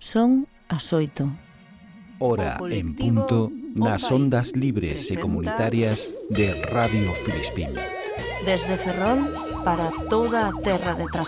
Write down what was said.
Son as 8. Hora en punto nas ondas libres e comunitarias de Radio Filispín. Desde Ferrol para toda a terra de